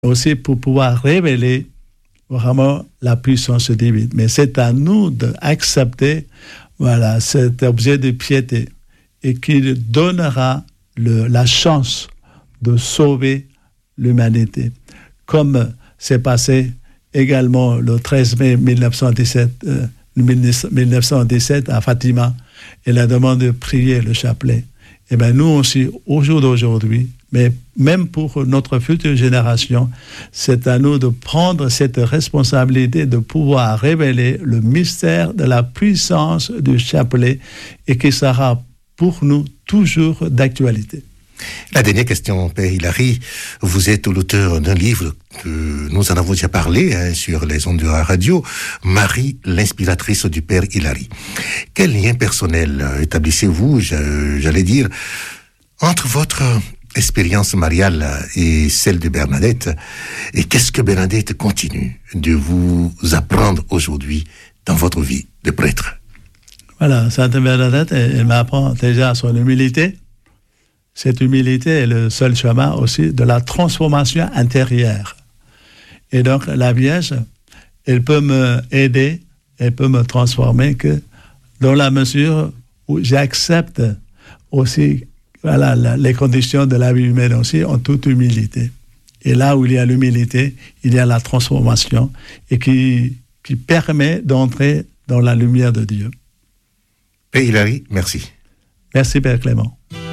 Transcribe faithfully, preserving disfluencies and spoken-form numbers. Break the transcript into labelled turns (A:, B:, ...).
A: aussi pour pouvoir révéler vraiment la puissance divine. Mais c'est à nous d'accepter voilà, cet objet de piété et qui donnera le, la chance de sauver l'humanité. Comme c'est passé également le treize mai mille neuf cent dix-sept, euh, mille neuf cent dix-sept à Fatima, et la demande de prier le chapelet. Et bien nous aussi, au jour d'aujourd'hui, mais même pour notre future génération, c'est à nous de prendre cette responsabilité de pouvoir révéler le mystère de la puissance du chapelet et qui sera pour nous toujours d'actualité.
B: La dernière question, Père Hilary. Vous êtes l'auteur d'un livre que nous en avons déjà parlé hein, sur les ondes de la radio, Marie, l'inspiratrice du Père Hilary. Quel lien personnel établissez-vous, j'allais dire, entre votre expérience mariale et celle de Bernadette? Et qu'est-ce que Bernadette continue de vous apprendre aujourd'hui dans votre vie de prêtre?
A: Voilà, Sainte Bernadette, elle, elle m'apprend déjà son humilité. Cette humilité est le seul chemin aussi de la transformation intérieure. Et donc, la Vierge, elle peut m'aider, elle peut me transformer que dans la mesure où j'accepte aussi voilà, la, les conditions de la vie humaine aussi en toute humilité. Et là où il y a l'humilité, il y a la transformation et qui, qui permet d'entrer dans la lumière de Dieu.
B: Père Hilary, merci.
A: Merci, Père Clément.